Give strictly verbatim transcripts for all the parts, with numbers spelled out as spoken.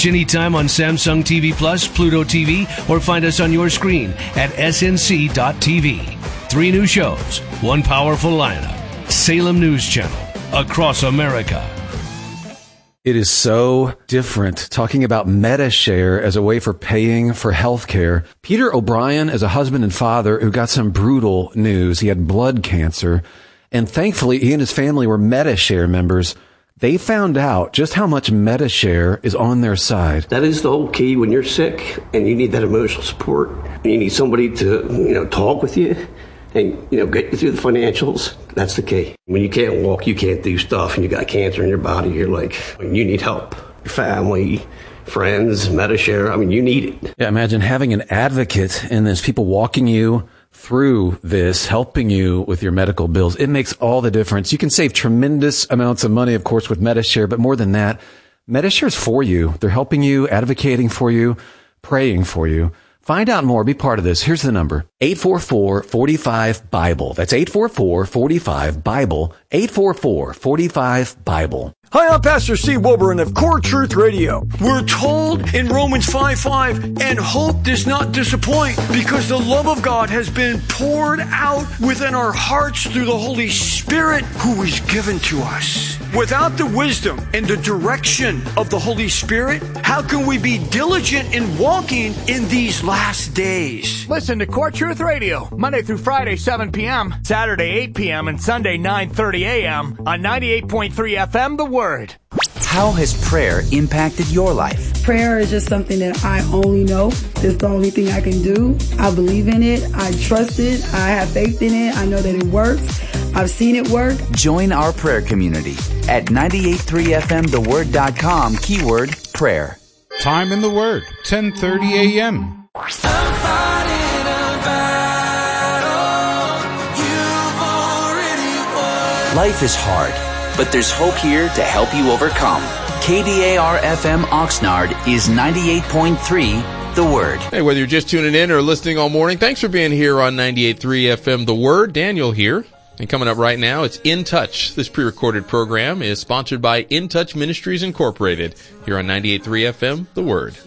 Watch anytime on Samsung T V Plus, Pluto T V, or find us on your screen at S N C dot T V. Three new shows, one powerful lineup. Salem News Channel, across America. It is so different talking about MediShare as a way for paying for health care. Peter O'Brien is a husband and father who got some brutal news. He had blood cancer, and thankfully he and his family were MediShare members. They found out just how much MediShare is on their side. That is the whole key when you're sick and you need that emotional support. You need somebody to, you know, talk with you and, you know, get you through the financials. That's the key. When you can't walk, you can't do stuff, and you got cancer in your body, you're like, you need help. Your family, friends, MediShare, I mean, you need it. Yeah, imagine having an advocate in this, people walking you through this, helping you with your medical bills. It makes all the difference. You can save tremendous amounts of money, of course, with MediShare, but more than that, MediShare is for you. They're helping you, advocating for you, praying for you. Find out more. Be part of this. Here's the number. eight four four, four five, Bible. That's eight four four, four five, Bible. eight four four, four five, Bible. Hi, I'm Pastor Steve Wilburn of Core Truth Radio. We're told in Romans five five, and hope does not disappoint, because the love of God has been poured out within our hearts through the Holy Spirit who is given to us. Without the wisdom and the direction of the Holy Spirit, how can we be diligent in walking in these last days? Listen to Core Truth Radio, Monday through Friday, seven p.m., Saturday, eight p.m., and Sunday, nine thirty a.m. on ninety-eight point three F M, The Word. How has prayer impacted your life? Prayer is just something that I only know. It's the only thing I can do. I believe in it. I trust it. I have faith in it. I know that it works. I've seen it work. Join our prayer community at ninety-eight point three F M the word dot com, keyword prayer. Time in the Word, ten thirty a.m. Life is hard, but there's hope here to help you overcome. K D A R F M Oxnard is ninety-eight point three, The Word. Hey, whether you're just tuning in or listening all morning, thanks for being here on ninety-eight point three F M, The Word. Daniel here. And coming up right now, it's In Touch. This pre-recorded program is sponsored by In Touch Ministries Incorporated here on ninety-eight point three F M, The Word.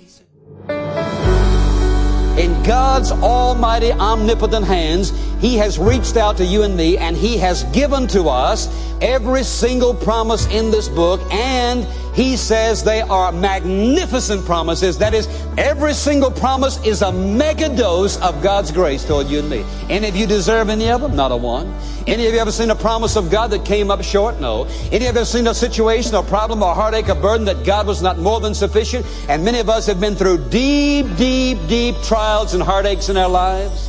In God's almighty, omnipotent hands, He has reached out to you and me, and He has given to us every single promise in this book, and He says they are magnificent promises. That is, every single promise is a mega dose of God's grace toward you and me. Any of you deserve any of them? Not a one. Any of you ever seen a promise of God that came up short? No. Any of you ever seen a situation, a problem, a heartache, a burden that God was not more than sufficient? And many of us have been through deep, deep, deep trials and heartaches in our lives.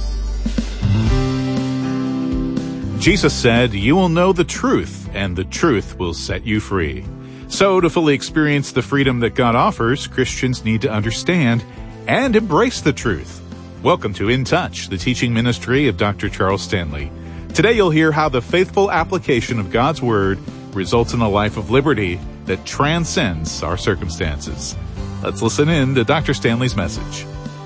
Jesus said, "You will know the truth, and the truth will set you free." So, to fully experience the freedom that God offers, Christians need to understand and embrace the truth. Welcome to In Touch, the teaching ministry of Doctor Charles Stanley. Today you'll hear how the faithful application of God's Word results in a life of liberty that transcends our circumstances. Let's listen in to Doctor Stanley's message.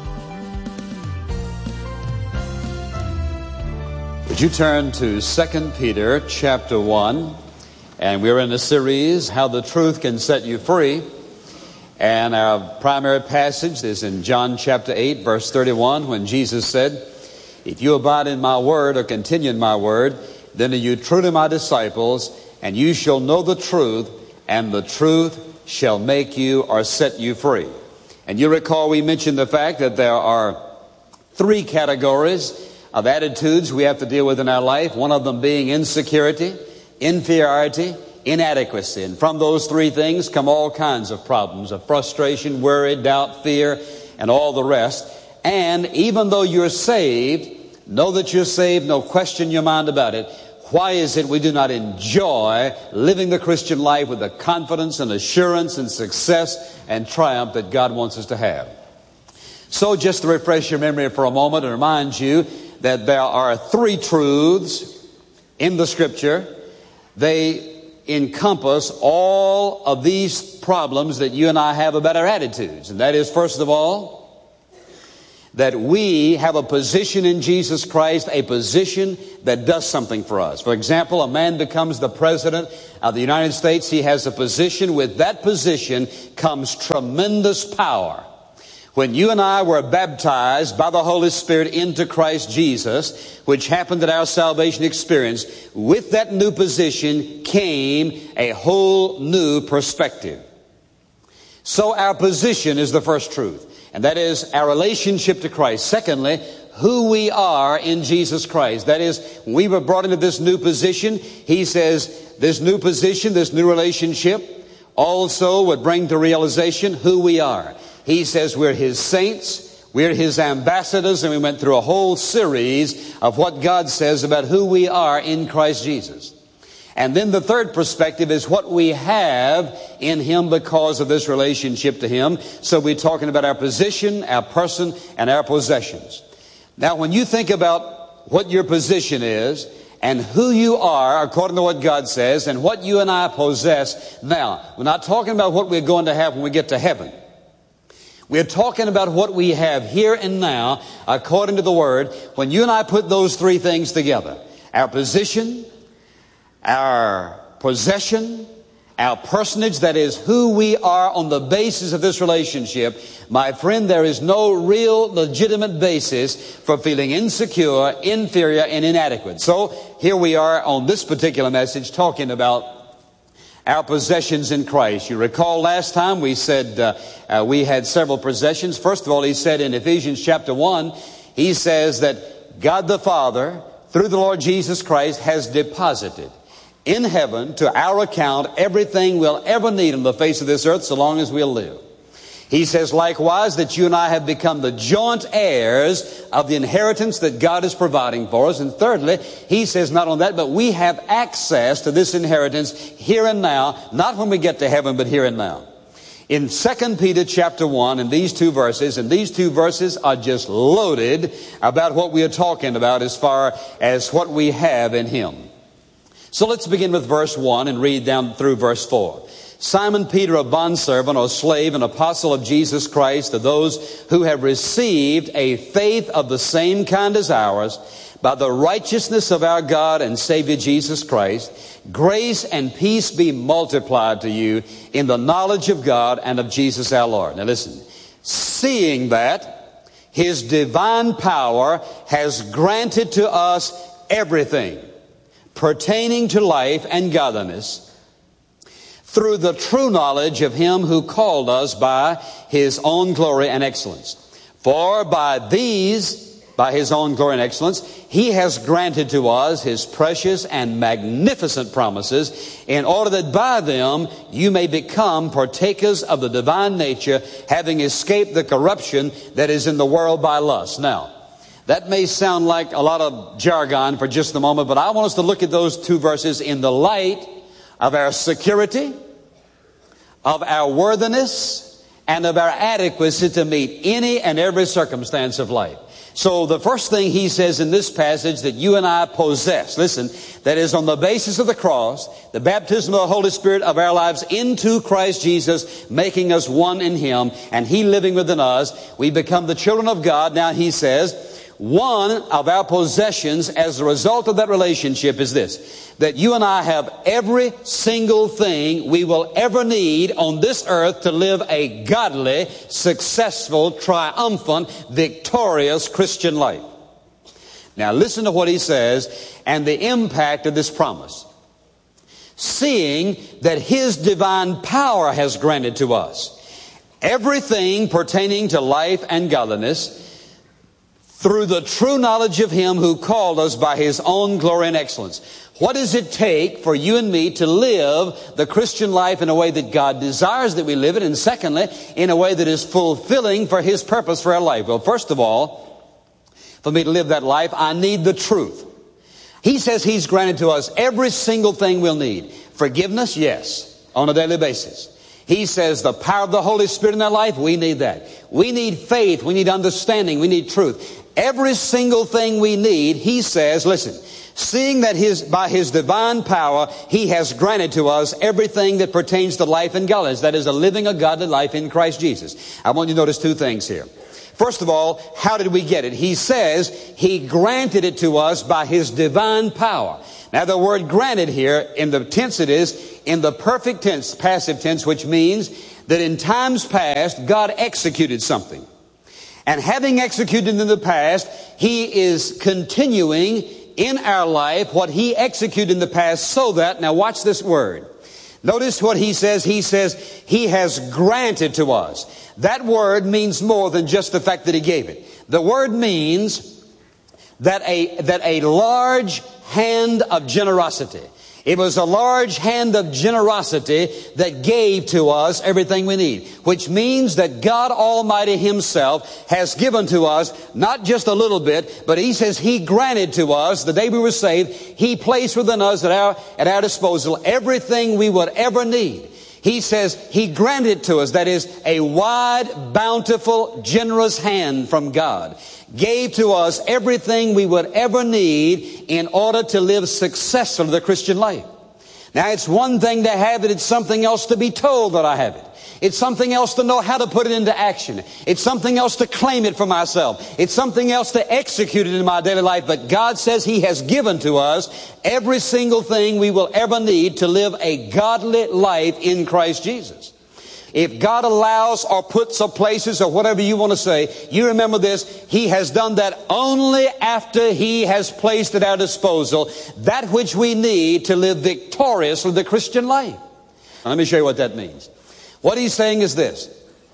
Would you turn to Second Peter chapter one, and we're in a series, How the Truth Can Set You Free. And our primary passage is in John chapter eight, verse thirty-one, when Jesus said, "If you abide in my word," or continue in my word, "then are you truly my disciples, and you shall know the truth, and the truth shall make you or set you free." And you recall we mentioned the fact that there are three categories of attitudes we have to deal with in our life, one of them being insecurity, inferiority, inadequacy. And from those three things come all kinds of problems of frustration, worry, doubt, fear, and all the rest. And even though you're saved, know that you're saved, no question in your mind about it. Why is it we do not enjoy living the Christian life with the confidence and assurance and success and triumph that God wants us to have? So just to refresh your memory for a moment and remind you that there are three truths in the Scripture. They encompass all of these problems that you and I have about our attitudes. And that is, first of all, that we have a position in Jesus Christ, a position that does something for us. For example, a man becomes the president of the United States. He has a position. With that position comes tremendous power. When you and I were baptized by the Holy Spirit into Christ Jesus, which happened at our salvation experience, with that new position came a whole new perspective. So our position is the first truth, and that is our relationship to Christ. Secondly, who we are in Jesus Christ. That is, when we were brought into this new position, he says this new position, this new relationship also would bring to realization who we are. He says we're His saints, we're His ambassadors, and we went through a whole series of what God says about who we are in Christ Jesus. And then the third perspective is what we have in Him because of this relationship to Him. So we're talking about our position, our person, and our possessions. Now, when you think about what your position is and who you are according to what God says and what you and I possess, now, we're not talking about what we're going to have when we get to heaven. We're talking about what we have here and now according to the Word. When you and I put those three things together, our position, our possession, our personage, that is who we are on the basis of this relationship, my friend, there is no real legitimate basis for feeling insecure, inferior, and inadequate. So here we are on this particular message talking about our possessions in Christ. You recall last time we said uh, uh, we had several possessions. First of all, he said in Ephesians chapter one, he says that God the Father, through the Lord Jesus Christ, has deposited in heaven to our account everything we'll ever need on the face of this earth so long as we'll live. He says likewise that you and I have become the joint heirs of the inheritance that God is providing for us. And thirdly, he says not only that, but we have access to this inheritance here and now, not when we get to heaven, but here and now. In Second Peter chapter one, in these two verses, and these two verses are just loaded about what we are talking about as far as what we have in Him. So let's begin with verse one and read down through verse four. Simon Peter, a bondservant or slave, an apostle of Jesus Christ, to those who have received a faith of the same kind as ours, by the righteousness of our God and Savior Jesus Christ, grace and peace be multiplied to you in the knowledge of God and of Jesus our Lord. Now listen, seeing that His divine power has granted to us everything pertaining to life and godliness, through the true knowledge of Him who called us by His own glory and excellence. For by these, by His own glory and excellence, He has granted to us His precious and magnificent promises, in order that by them you may become partakers of the divine nature, having escaped the corruption that is in the world by lust. Now, that may sound like a lot of jargon for just a moment, but I want us to look at those two verses in the light of our security, of our worthiness, and of our adequacy to meet any and every circumstance of life. So the first thing he says in this passage that you and I possess, listen, that is on the basis of the cross, the baptism of the Holy Spirit of our lives into Christ Jesus, making us one in Him, and He living within us, we become the children of God. Now he says, one of our possessions as a result of that relationship is this, that you and I have every single thing we will ever need on this earth to live a godly, successful, triumphant, victorious Christian life. Now listen to what he says and the impact of this promise. Seeing that His divine power has granted to us everything pertaining to life and godliness, through the true knowledge of Him who called us by His own glory and excellence. What does it take for you and me to live the Christian life in a way that God desires that we live it? And secondly, in a way that is fulfilling for His purpose for our life. Well, first of all, for me to live that life, I need the truth. He says He's granted to us every single thing we'll need. Forgiveness, yes, on a daily basis. He says the power of the Holy Spirit in our life, we need that. We need faith, we need understanding, we need truth. Every single thing we need, he says, listen, seeing that his, by His divine power, He has granted to us everything that pertains to life and godliness. That is, a living a godly life in Christ Jesus. I want you to notice two things here. First of all, how did we get it? He says He granted it to us by His divine power. Now the word granted here, in the tense it is, in the perfect tense, passive tense, which means that in times past, God executed something. And having executed in the past, He is continuing in our life what He executed in the past, so that, now watch this word. Notice what He says. He says He has granted to us. That word means more than just the fact that He gave it. The word means that a, that a large hand of generosity. It was a large hand of generosity that gave to us everything we need, which means that God Almighty Himself has given to us not just a little bit, but He says He granted to us the day we were saved. He placed within us at our, at our disposal everything we would ever need. He says He granted to us, that is, a wide, bountiful, generous hand from God. Gave to us everything we would ever need in order to live successfully the Christian life. Now, it's one thing to have it. It's something else to be told that I have it. It's something else to know how to put it into action. It's something else to claim it for myself. It's something else to execute it in my daily life. But God says He has given to us every single thing we will ever need to live a godly life in Christ Jesus. If God allows or puts or places or whatever you want to say, you remember this, He has done that only after He has placed at our disposal that which we need to live victoriously the Christian life. Now, let me show you what that means. What He's saying is this,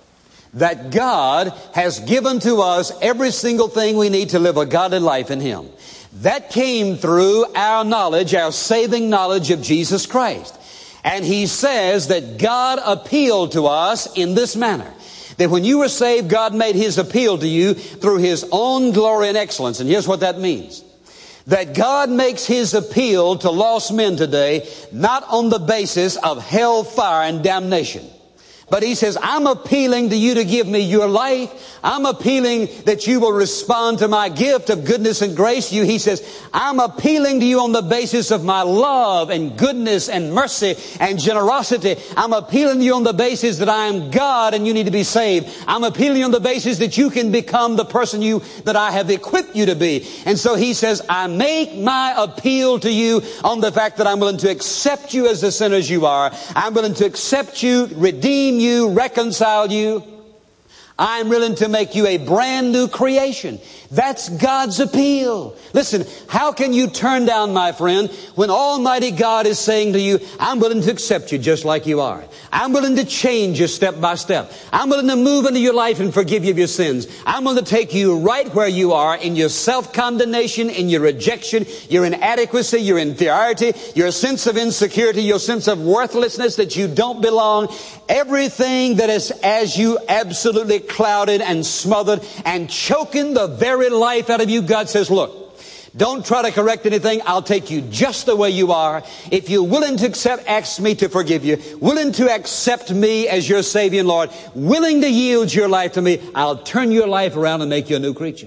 that God has given to us every single thing we need to live a godly life in Him. That came through our knowledge, our saving knowledge of Jesus Christ. And He says that God appealed to us in this manner. That when you were saved, God made His appeal to you through His own glory and excellence. And here's what that means. That God makes His appeal to lost men today not on the basis of hell, fire, and damnation. But He says, I'm appealing to you to give me your life. I'm appealing that you will respond to my gift of goodness and grace to you. He says, I'm appealing to you on the basis of my love and goodness and mercy and generosity. I'm appealing to you on the basis that I am God and you need to be saved. I'm appealing to you on the basis that you can become the person you that I have equipped you to be. And so He says, I make my appeal to you on the fact that I'm willing to accept you as the sinners you are. I'm willing to accept you, redeem you, reconcile you. I'm willing to make you a brand new creation. That's God's appeal. Listen, how can you turn down, my friend, when Almighty God is saying to you, I'm willing to accept you just like you are. I'm willing to change you step by step. I'm willing to move into your life and forgive you of your sins. I'm willing to take you right where you are in your self-condemnation, in your rejection, your inadequacy, your inferiority, your sense of insecurity, your sense of worthlessness, that you don't belong. Everything that is as you absolutely clouded and smothered and choking the very life out of you, God says, look, don't try to correct anything. I'll take you just the way you are. If you're willing to accept, ask me to forgive you. Willing to accept me as your Savior and Lord. Willing to yield your life to me. I'll turn your life around and make you a new creature.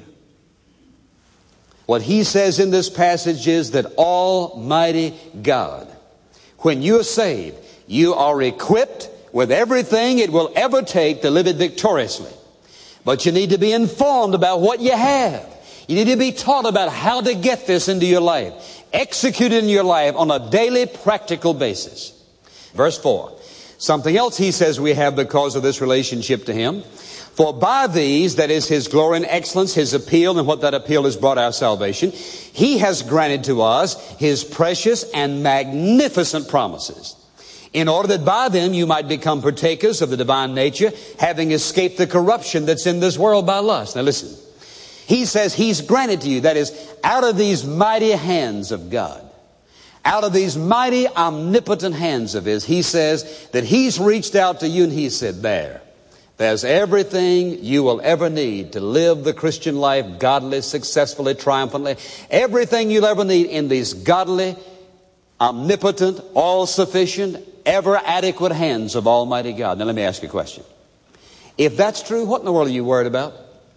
What He says in this passage is that Almighty God, when you're saved, you are equipped with everything it will ever take to live it victoriously. But you need to be informed about what you have. You need to be taught about how to get this into your life. Execute it in your life on a daily practical basis. Verse four. Something else He says we have because of this relationship to Him. For by these, that is His glory and excellence, His appeal, and what that appeal has brought our salvation, He has granted to us His precious and magnificent promises, in order that by them you might become partakers of the divine nature, having escaped the corruption that's in this world by lust. Now listen, He says He's granted to you, that is, out of these mighty hands of God, out of these mighty omnipotent hands of His, He says that He's reached out to you and He said, there, there's everything you will ever need to live the Christian life godly, successfully, triumphantly. Everything you'll ever need in these godly, omnipotent, all-sufficient, ever adequate hands of Almighty God. Now let me ask you a question. If that's true, what in the world are you worried about?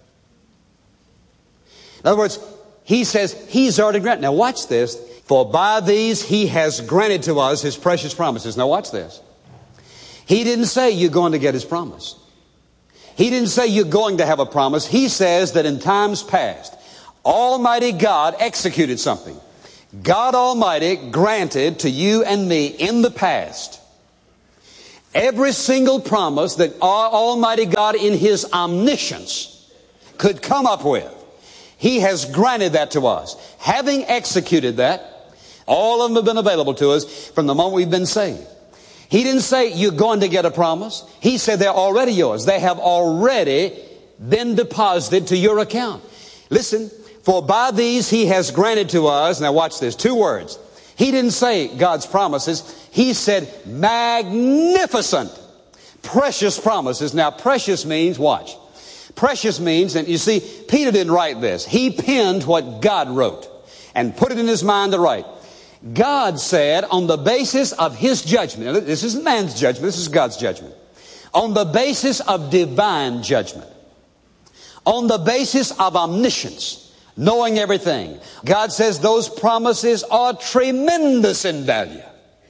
In other words, He says He's already granted. Now watch this. For by these He has granted to us His precious promises. Now watch this. He didn't say you're going to get His promise. He didn't say you're going to have a promise. He says that in times past, Almighty God executed something. God Almighty granted to you and me in the past every single promise that Almighty God in His omniscience could come up with. He has granted that to us. Having executed that, all of them have been available to us from the moment we've been saved. He didn't say you're going to get a promise. He said they're already yours. They have already been deposited to your account. Listen, for by these He has granted to us, now watch this, two words. He didn't say God's promises. He said magnificent, precious promises. Now precious means, watch. Precious means, and you see, Peter didn't write this. He penned what God wrote and put it in his mind to write. God said on the basis of His judgment, now, this isn't man's judgment, this is God's judgment. On the basis of divine judgment, on the basis of omniscience, knowing everything, God says those promises are tremendous in value.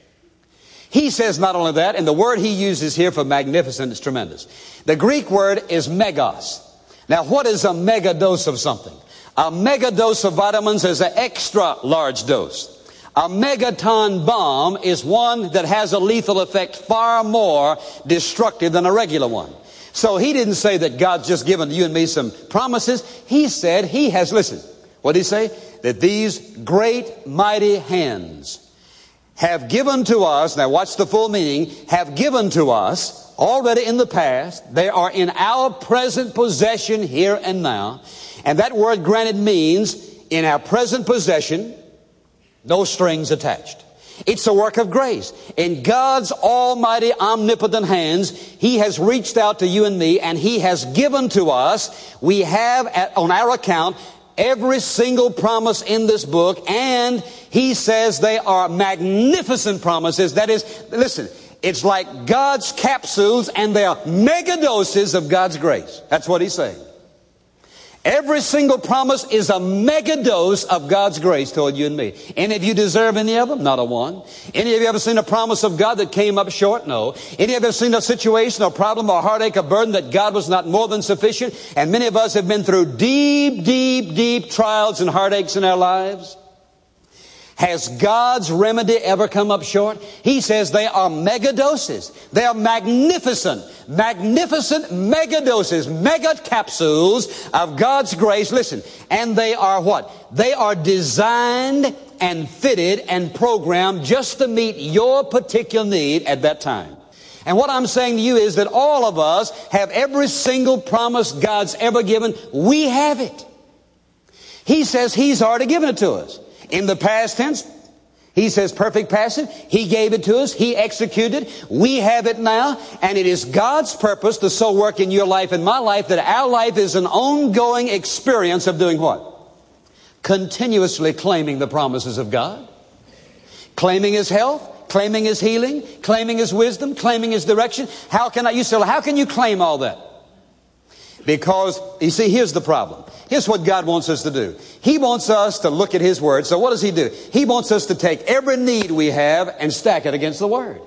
He says not only that, and the word he uses here for magnificent is tremendous. The Greek word is megas. Now what is a mega dose of something? A mega dose of vitamins is an extra large dose. A megaton bomb is one that has a lethal effect far more destructive than a regular one. So he didn't say that God's just given you and me some promises. He said He has, listen, what did He say? That these great mighty hands have given to us, now watch the full meaning, have given to us already in the past. They are in our present possession here and now. And that word granted means in our present possession, no strings attached. It's a work of grace. In God's almighty omnipotent hands, He has reached out to you and me, and He has given to us, we have at, on our account, every single promise in this book, and He says they are magnificent promises. That is, listen, it's like God's capsules, and they are mega doses of God's grace. That's what He's saying. Every single promise is a mega dose of God's grace toward you and me. Any of you deserve any of them? Not a one. Any of you ever seen a promise of God that came up short? No. Any of you ever seen a situation or problem or heartache or burden that God was not more than sufficient? And many of us have been through deep, deep, deep trials and heartaches in our lives. Has God's remedy ever come up short? He says they are mega doses. They are magnificent, magnificent mega doses, mega capsules of God's grace. Listen, and they are what? They are designed and fitted and programmed just to meet your particular need at that time. And what I'm saying to you is that all of us have every single promise God's ever given. We have it. He says He's already given it to us. In the past tense, He says perfect passive. He gave it to us. He executed. We have it now. And it is God's purpose to so work in your life and my life that our life is an ongoing experience of doing what? Continuously claiming the promises of God. Claiming His health. Claiming His healing. Claiming His wisdom. Claiming His direction. How can I, you say, how can you claim all that? Because, you see, here's the problem. Here's what God wants us to do. He wants us to look at His Word. So what does He do? He wants us to take every need we have and stack it against the Word.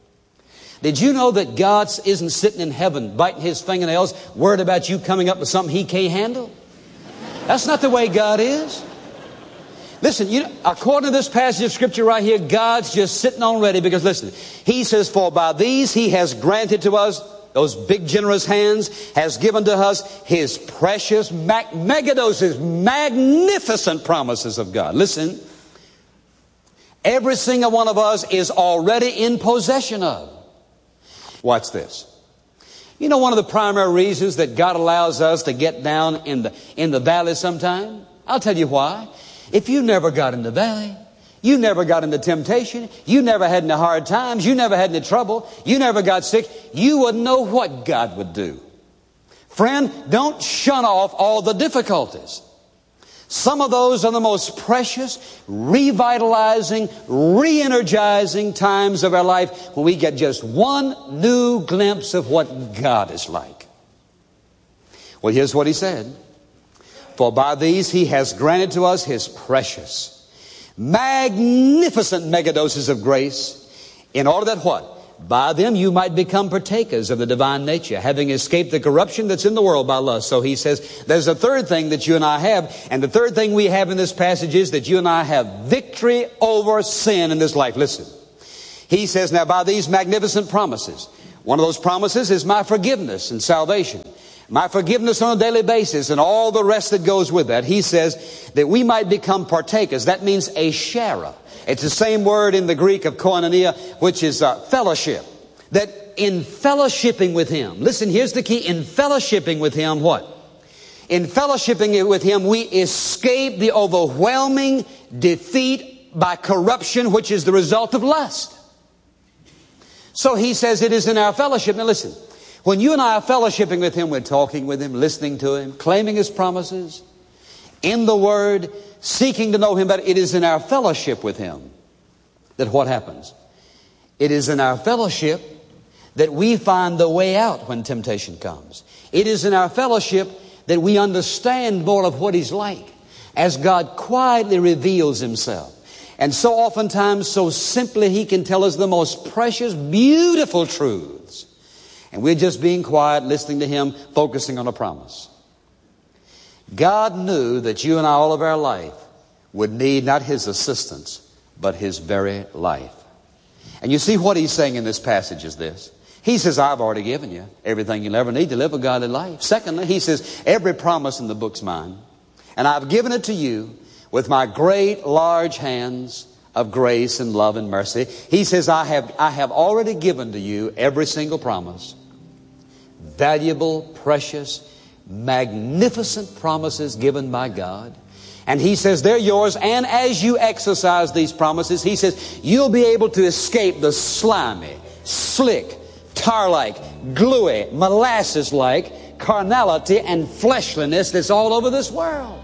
Did you know that God isn't sitting in heaven biting His fingernails, worried about you coming up with something He can't handle? That's not the way God is. Listen, you know, according to this passage of Scripture right here, God's just sitting on ready because, listen, He says, for by these He has granted to us, those big generous hands, has given to us His precious mag- megadoses, magnificent promises of God. Listen, every single one of us is already in possession of. Watch this. You know one of the primary reasons that God allows us to get down in the, in the valley sometime? I'll tell you why. If you never got in the valley, you never got into temptation, you never had any hard times, you never had any trouble, you never got sick, you wouldn't know what God would do. Friend, don't shun off all the difficulties. Some of those are the most precious, revitalizing, re-energizing times of our life when we get just one new glimpse of what God is like. Well, here's what He said. For by these He has granted to us His precious, magnificent megadoses of grace, in order that what? By them you might become partakers of the divine nature, having escaped the corruption that's in the world by lust. So he says, there's a third thing that you and I have, and the third thing we have in this passage is that you and I have victory over sin in this life. Listen, he says, now by these magnificent promises, one of those promises is my forgiveness and salvation. My forgiveness on a daily basis and all the rest that goes with that. He says that we might become partakers. That means a sharer. It's the same word in the Greek of koinonia, which is uh, fellowship. That in fellowshipping with Him, listen, here's the key. In fellowshipping with Him, what? In fellowshipping with Him, we escape the overwhelming defeat by corruption, which is the result of lust. So he says it is in our fellowship. Now listen, when you and I are fellowshipping with Him, we're talking with Him, listening to Him, claiming His promises, in the Word, seeking to know Him better. It is in our fellowship with Him that what happens? It is in our fellowship that we find the way out when temptation comes. It is in our fellowship that we understand more of what He's like as God quietly reveals Himself. And so oftentimes, so simply, He can tell us the most precious, beautiful truths. And we're just being quiet, listening to Him, focusing on a promise. God knew that you and I, all of our life, would need not His assistance, but His very life. And you see what He's saying in this passage is this. He says, I've already given you everything you'll ever need to live a godly life. Secondly, He says, every promise in the book's mine. And I've given it to you with my great, large hands of grace and love and mercy. He says, I have, I have already given to you every single promise. Valuable, precious, magnificent promises given by God. And He says they're yours, and as you exercise these promises, He says you'll be able to escape the slimy, slick, tar-like, gluey, molasses-like carnality and fleshliness that's all over this world.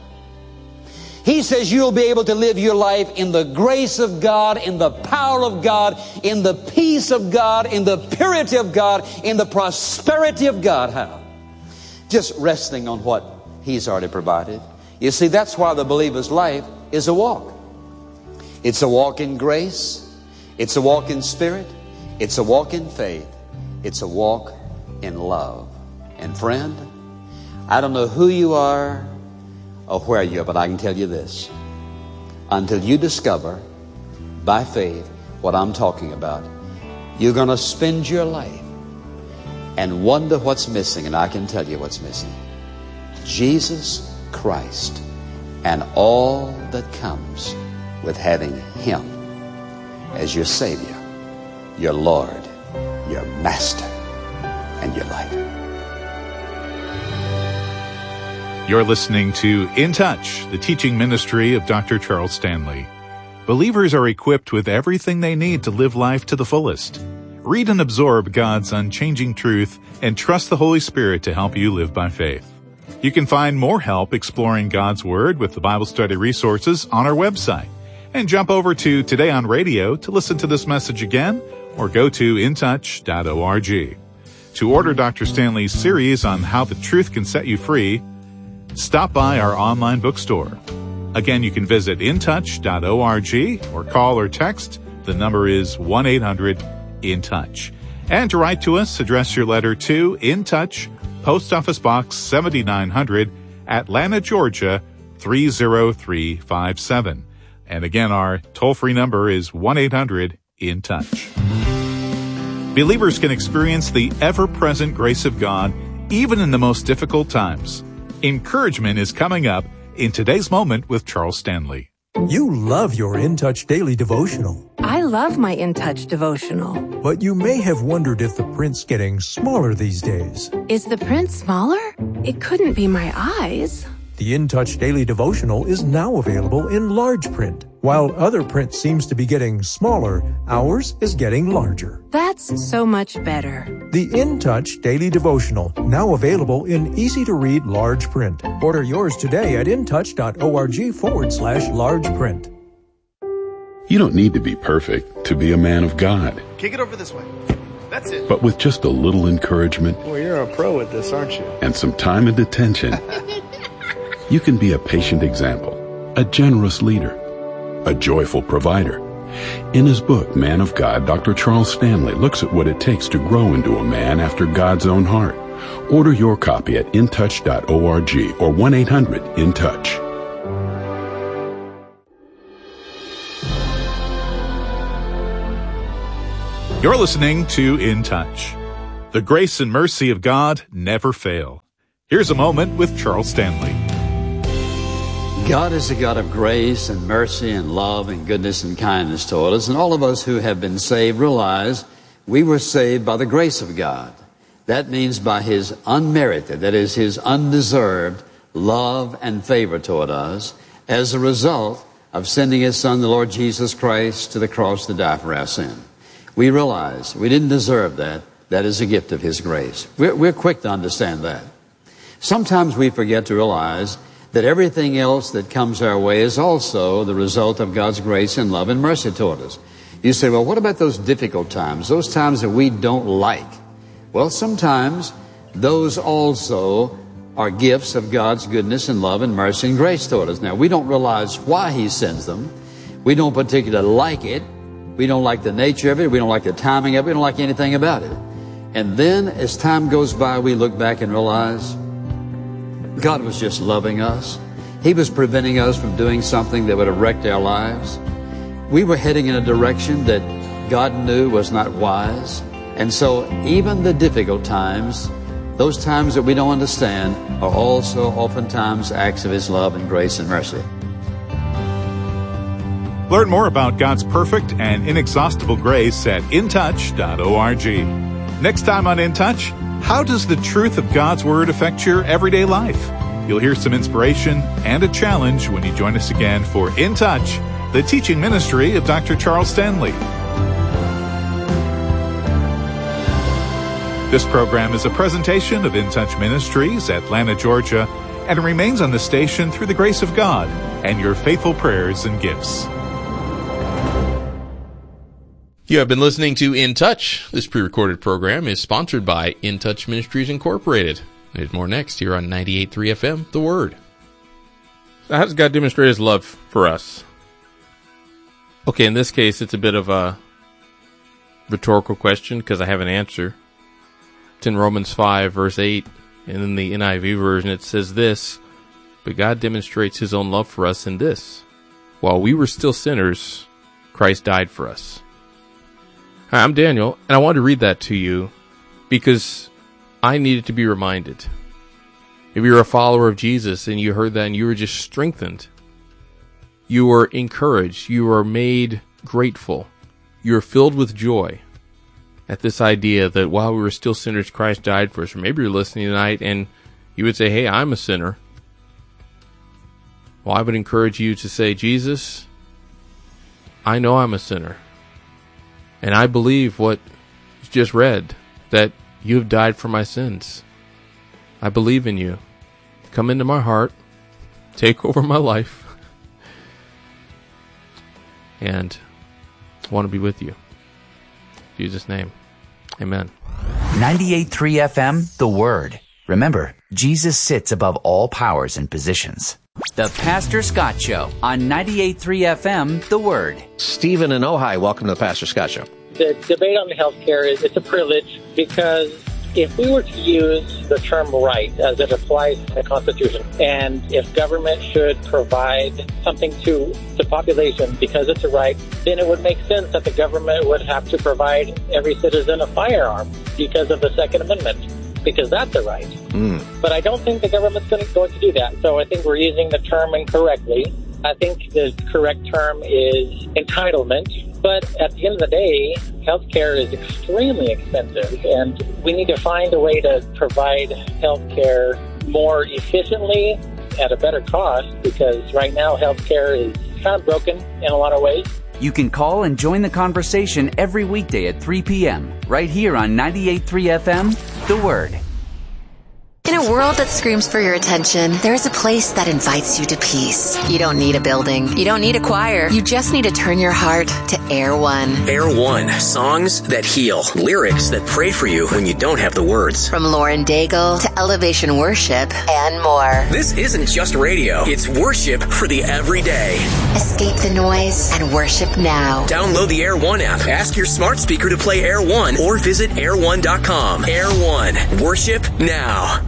He says you'll be able to live your life in the grace of God, in the power of God, in the peace of God, in the purity of God, in the prosperity of God. How? Just resting on what He's already provided. You see, that's why the believer's life is a walk. It's a walk in grace. It's a walk in spirit. It's a walk in faith. It's a walk in love. And friend, I don't know who you are or where you are, but I can tell you this. Until you discover by faith what I'm talking about, you're going to spend your life and wonder what's missing. And I can tell you what's missing. Jesus Christ and all that comes with having Him as your Savior, your Lord, your Master, and your life. You're listening to In Touch, the teaching ministry of Doctor Charles Stanley. Believers are equipped with everything they need to live life to the fullest. Read and absorb God's unchanging truth and trust the Holy Spirit to help you live by faith. You can find more help exploring God's Word with the Bible study resources on our website. And jump over to Today on Radio to listen to this message again, or go to in touch dot org. To order Doctor Stanley's series on how the truth can set you free, stop by our online bookstore. Again, you can visit in touch dot org or call or text. The number is one eight hundred in touch. And to write to us, address your letter to In Touch, Post Office Box seventy-nine hundred, Atlanta, Georgia three zero three five seven. And again, our toll-free number is one eight hundred in touch. Believers can experience the ever-present grace of God even in the most difficult times. Encouragement is coming up in today's moment with Charles Stanley. You love your In Touch daily devotional. I love my In Touch devotional. But you may have wondered if the print's getting smaller these days. Is the print smaller? It couldn't be my eyes. The In Touch daily devotional is now available in large print. While other print seems to be getting smaller, ours is getting larger. That's so much better. The In Touch daily devotional, now available in easy-to-read large print. Order yours today at in touch dot org forward slash large print. You don't need to be perfect to be a man of God. Kick it over this way. That's it. But with just a little encouragement, well, you're a pro at this, aren't you? And some time and attention, you can be a patient example, a generous leader, a joyful provider, In his book, Man of God, Doctor Charles Stanley looks at what it takes to grow into a man after God's own heart. Order your copy at in touch dot org or one eight hundred in touch. You're listening to In Touch. The grace and mercy of God never fail. Here's a moment with Charles Stanley. God is a God of grace and mercy and love and goodness and kindness toward us. And all of us who have been saved realize we were saved by the grace of God. That means by His unmerited, that is His undeserved love and favor toward us as a result of sending His Son, the Lord Jesus Christ, to the cross to die for our sin. We realize we didn't deserve that. That is a gift of His grace. We're, we're quick to understand that. Sometimes we forget to realize that everything else that comes our way is also the result of God's grace and love and mercy toward us. You say, well, what about those difficult times, those times that we don't like? Well, sometimes those also are gifts of God's goodness and love and mercy and grace toward us. Now, we don't realize why He sends them. We don't particularly like it. We don't like the nature of it. We don't like the timing of it. We don't like anything about it. And then as time goes by, we look back and realize God was just loving us. He was preventing us from doing something that would have wrecked our lives. We were heading in a direction that God knew was not wise. And so even the difficult times, those times that we don't understand, are also oftentimes acts of His love and grace and mercy. Learn more about God's perfect and inexhaustible grace at in touch dot org. Next time on In Touch, how does the truth of God's Word affect your everyday life? You'll hear some inspiration and a challenge when you join us again for In Touch, the teaching ministry of Doctor Charles Stanley. This program is a presentation of In Touch Ministries, Atlanta, Georgia, and it remains on the station through the grace of God and your faithful prayers and gifts. You have been listening to In Touch. This pre-recorded program is sponsored by In Touch Ministries Incorporated. There's more next here on ninety-eight point three F M, The Word. So how does God demonstrate His love for us? Okay, in this case, it's a bit of a rhetorical question because I have an answer. It's in Romans five, verse eight, and in the N I V version it says this, but God demonstrates His own love for us in this. While we were still sinners, Christ died for us. Hi, I'm Daniel, and I wanted to read that to you because I needed to be reminded. If you're a follower of Jesus and you heard that and you were just strengthened, you were encouraged, you were made grateful, you were filled with joy at this idea that while we were still sinners, Christ died for us. Or maybe you're listening tonight and you would say, hey, I'm a sinner. Well, I would encourage you to say, Jesus, I know I'm a sinner. And I believe what you just read, that you have died for my sins. I believe in you. Come into my heart. Take over my life. And I want to be with you. In Jesus' name. Amen. ninety-eight point three F M, The Word. Remember, Jesus sits above all powers and positions. The Pastor Scott Show on ninety-eight point three F M, The Word. Stephen in Ojai, welcome to the Pastor Scott Show. The debate on health care is it's a privilege because if we were to use the term right as it applies to the Constitution, and if government should provide something to the population because it's a right, then it would make sense that the government would have to provide every citizen a firearm because of the Second Amendment, because that's a right. Mm. But I don't think the government's going to, going to do that. So I think we're using the term incorrectly. I think the correct term is entitlement. But at the end of the day, healthcare is extremely expensive, and we need to find a way to provide healthcare more efficiently at a better cost, because right now healthcare is kind of broken in a lot of ways. You can call and join the conversation every weekday at three p.m. right here on ninety-eight point three F M, The Word. In a world that screams for your attention, there is a place that invites you to peace. You don't need a building. You don't need a choir. You just need to turn your heart to Air One. Air One. Songs that heal. Lyrics that pray for you when you don't have the words. From Lauren Daigle to Elevation Worship and more. This isn't just radio. It's worship for the everyday. Escape the noise and worship now. Download the Air One app. Ask your smart speaker to play Air One or visit air one dot com. Air One. Worship now.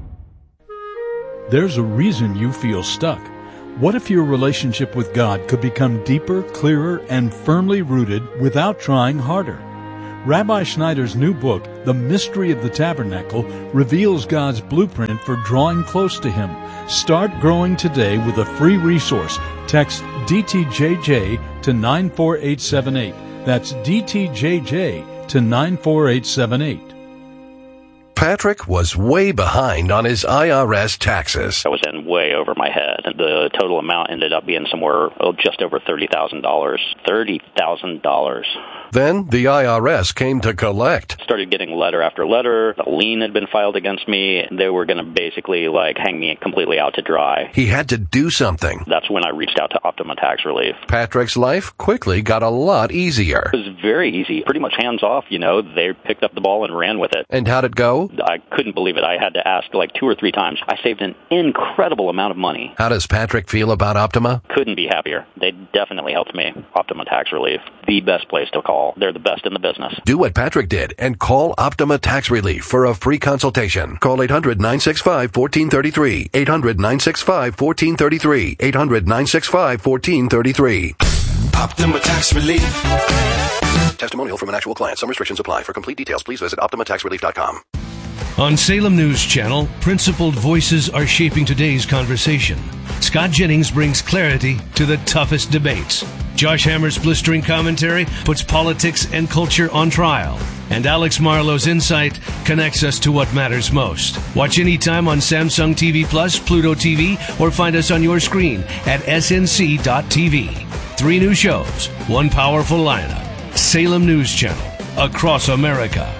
There's a reason you feel stuck. What if your relationship with God could become deeper, clearer, and firmly rooted without trying harder? Rabbi Schneider's new book, The Mystery of the Tabernacle, reveals God's blueprint for drawing close to Him. Start growing today with a free resource. Text D T J J to nine four eight seven eight. That's D T J J to nine four eight seven eight. Patrick was way behind on his I R S taxes. I was in way over my head. The total amount ended up being somewhere oh, just over thirty thousand dollars. thirty thousand dollars. Then the I R S came to collect. Started getting letter after letter. A lien had been filed against me. They were going to basically like hang me completely out to dry. He had to do something. That's when I reached out to Optima Tax Relief. Patrick's life quickly got a lot easier. It was very easy. Pretty much hands off, you know. They picked up the ball and ran with it. And how'd it go? I couldn't believe it. I had to ask like two or three times. I saved an incredible amount of money. How does Patrick feel about Optima? Couldn't be happier. They definitely helped me. Optima Tax Relief. The best place to call. They're the best in the business. Do what Patrick did and call Optima Tax Relief for a free consultation. Call eight hundred nine six five one four three three. eight hundred nine six five one four three three. eight hundred nine six five one four three three. Optima Tax Relief. Testimonial from an actual client. Some restrictions apply. For complete details, please visit optima tax relief dot com. On Salem News Channel, principled voices are shaping today's conversation. Scott Jennings brings clarity to the toughest debates. Josh Hammer's blistering commentary puts politics and culture on trial. And Alex Marlowe's insight connects us to what matters most. Watch anytime on Samsung T V Plus, Pluto T V, or find us on your screen at S N C dot T V. Three new shows, one powerful lineup. Salem News Channel, across America.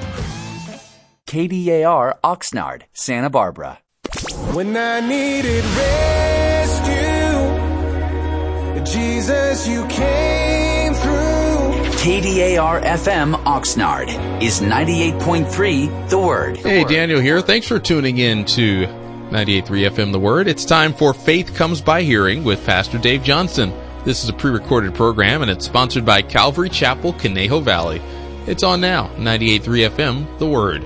K D A R Oxnard, Santa Barbara. When I needed rescue, Jesus, you came through. K D A R F M Oxnard is ninety-eight point three The Word. Hey, Daniel here. Thanks for tuning in to ninety-eight point three F M The Word. It's time for Faith Comes by Hearing with Pastor Dave Johnston. This is a pre-recorded program, and it's sponsored by Calvary Chapel, Conejo Valley. It's on now, ninety-eight point three F M The Word.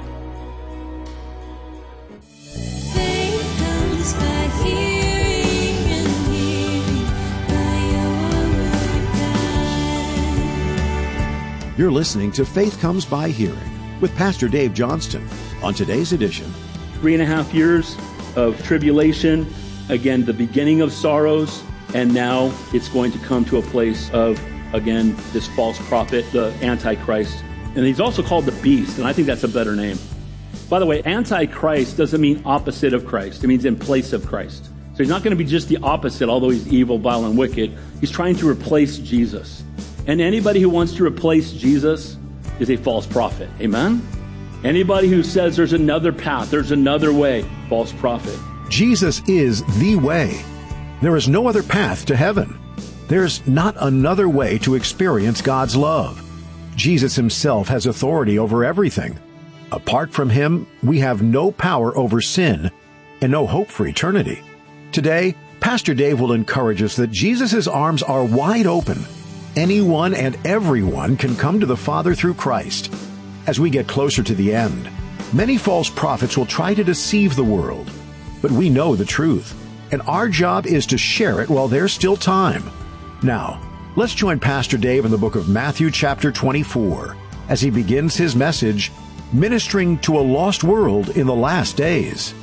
You're listening to Faith Comes by Hearing with Pastor Dave Johnston. On today's edition, three and a half years of tribulation, again, the beginning of sorrows, and now it's going to come to a place of, again, this false prophet, the Antichrist. And he's also called the Beast, and I think that's a better name. By the way, Antichrist doesn't mean opposite of Christ. It means in place of Christ. So he's not going to be just the opposite, although he's evil, vile, and wicked. He's trying to replace Jesus. And anybody who wants to replace Jesus is a false prophet. Amen? Anybody who says there's another path, there's another way, false prophet. Jesus is the way. There is no other path to heaven. There's not another way to experience God's love. Jesus himself has authority over everything. Apart from him, we have no power over sin and no hope for eternity. Today, Pastor Dave will encourage us that Jesus' arms are wide open. Anyone and everyone can come to the Father through Christ. As we get closer to the end, many false prophets will try to deceive the world. But we know the truth, and our job is to share it while there's still time. Now, let's join Pastor Dave in the book of Matthew chapter twenty-four as he begins his message, Ministering to a Lost World in the Last Days.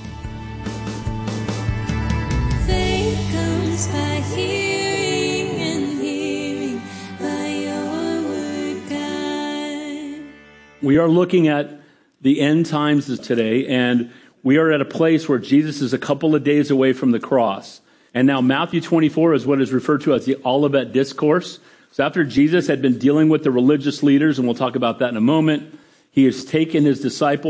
Faith comes by hearing, and hearing by your word, God. We are looking at the end times today, and we are at a place where Jesus is a couple of days away from the cross. And now Matthew twenty-four is what is referred to as the Olivet Discourse. So after Jesus had been dealing with the religious leaders, and we'll talk about that in a moment, he has taken his disciples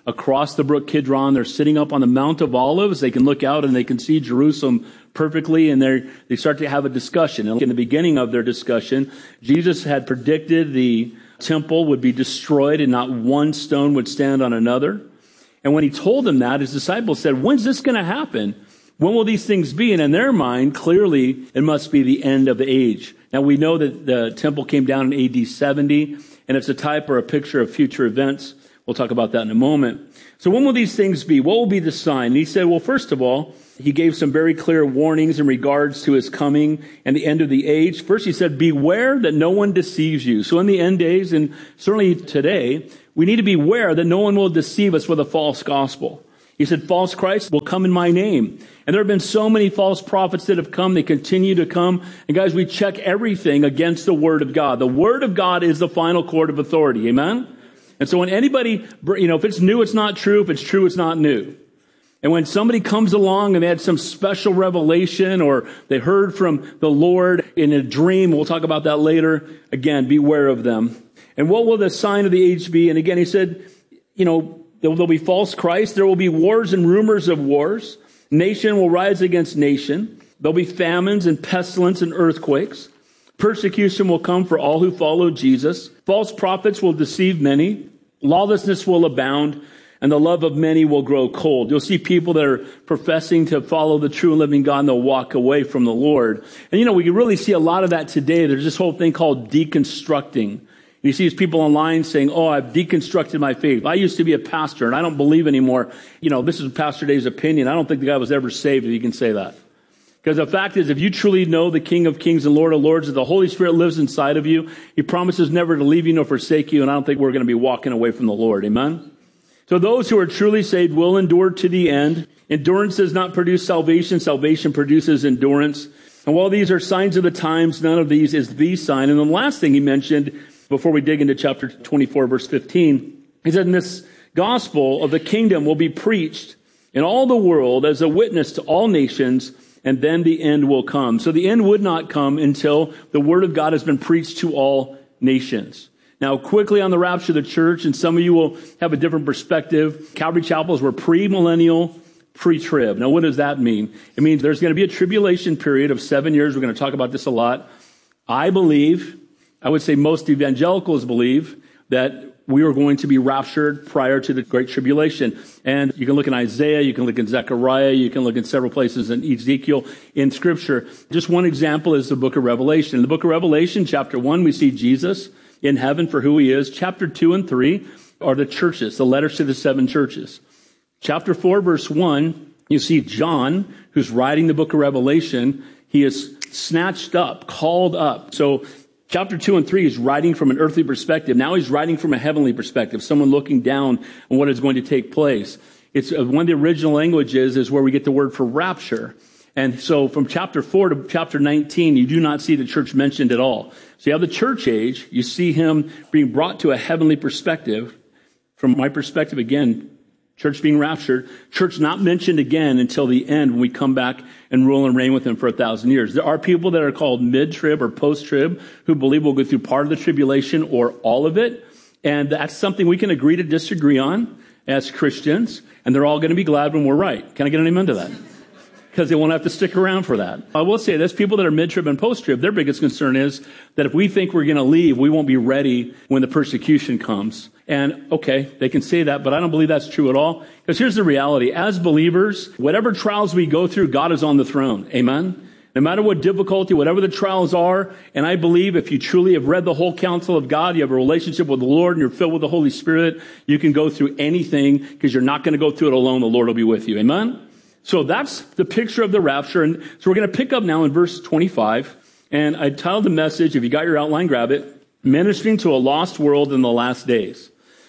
across the brook Kidron. They're sitting up on the Mount of Olives. They can look out and they can see Jerusalem perfectly, and they they start to have a discussion. And in the beginning of their discussion, Jesus had predicted the temple would be destroyed and not one stone would stand on another. And when he told them that, his disciples said, when's this going to happen? When will these things be? And in their mind, clearly, it must be the end of the age. Now, we know that the temple came down in A D seventy, and it's a type or a picture of future events. We'll talk about that in a moment. So when will these things be? What will be the sign? And he said, well, first of all, he gave some very clear warnings in regards to his coming and the end of the age. First, he said, beware that no one deceives you. So in the end days, and certainly today, we need to beware that no one will deceive us with a false gospel. He said, false Christ will come in my name. And there have been so many false prophets that have come. They continue to come. And guys, we check everything against the Word of God. The Word of God is the final court of authority. Amen? And so when anybody, you know, if it's new, it's not true. If it's true, it's not new. And when somebody comes along and they had some special revelation or they heard from the Lord in a dream, we'll talk about that later. Again, beware of them. And what will the sign of the age be? And again, he said, you know, there'll be false Christ. There will be wars and rumors of wars. Nation will rise against nation. There'll be famines and pestilence and earthquakes. Persecution will come for all who follow Jesus. False prophets will deceive many. Lawlessness will abound, and the love of many will grow cold. You'll see people that are professing to follow the true and living God, and they'll walk away from the Lord. And you know, we can really see a lot of that today. There's this whole thing called deconstructing. You see these people online saying, oh, I've deconstructed my faith. I used to be a pastor, and I don't believe anymore. You know, this is Pastor Dave's opinion. I don't think the guy was ever saved, if you can say that. Because the fact is, if you truly know the King of Kings and Lord of Lords, that the Holy Spirit lives inside of you, He promises never to leave you nor forsake you, and I don't think we're going to be walking away from the Lord. Amen? So those who are truly saved will endure to the end. Endurance does not produce salvation. Salvation produces endurance. And while these are signs of the times, none of these is the sign. And the last thing he mentioned, before we dig into chapter twenty-four, verse fifteen, he said, and this gospel of the kingdom will be preached in all the world as a witness to all nations, and then the end will come. So the end would not come until the word of God has been preached to all nations. Now, quickly on the rapture of the church, and some of you will have a different perspective. Calvary Chapels were pre-millennial, pre-trib. Now, what does that mean? It means there's going to be a tribulation period of seven years. We're going to talk about this a lot. I believe, I would say most evangelicals believe, that we are going to be raptured prior to the Great Tribulation. And you can look in Isaiah, you can look in Zechariah, you can look in several places in Ezekiel in Scripture. Just one example is the book of Revelation. In the book of Revelation, chapter one, we see Jesus in heaven for who He is. Chapter two and three are the churches, the letters to the seven churches. Chapter four, verse one, you see John, who's writing the book of Revelation. He is snatched up, called up. So chapter two and three is writing from an earthly perspective. Now he's writing from a heavenly perspective, someone looking down on what is going to take place. It's uh, one of the original languages is where we get the word for rapture. And so from chapter four to chapter nineteen, you do not see the church mentioned at all. So you have the church age. You see him being brought to a heavenly perspective. From my perspective, again, church being raptured, church not mentioned again until the end when we come back and rule and reign with him for a thousand years. There are people that are called mid-trib or post-trib who believe we'll go through part of the tribulation or all of it. And that's something we can agree to disagree on as Christians. And they're all going to be glad when we're right. Can I get an amen to that? Because they won't have to stick around for that. I will say this, people that are mid-trib and post-trib, their biggest concern is that if we think we're going to leave, we won't be ready when the persecution comes. And okay, they can say that, but I don't believe that's true at all. Because here's the reality. As believers, whatever trials we go through, God is on the throne. Amen? No matter what difficulty, whatever the trials are, and I believe if you truly have read the whole counsel of God, you have a relationship with the Lord, and you're filled with the Holy Spirit, you can go through anything because you're not going to go through it alone. The Lord will be with you. Amen? So that's the picture of the rapture. And so we're going to pick up now in verse twenty-five. And I titled the message, if you got your outline, grab it, Ministering to a Lost World in the Last Days.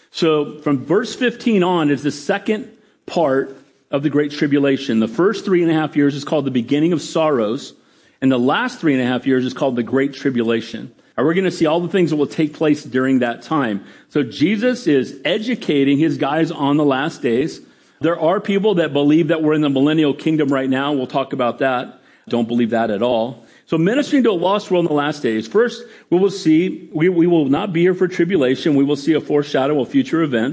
So from verse fifteen on is the second part of the Great Tribulation. The first three and a half years is called the beginning of sorrows. And the last three and a half years is called the Great Tribulation. And we're going to see all the things that will take place during that time. So Jesus is educating his guys on the last days. There are people that believe that we're in the millennial kingdom right now. We'll talk about that. Don't believe that at all. So ministering to a lost world in the last days. First, we will see, we, we will not be here for tribulation. We will see a foreshadow of future events.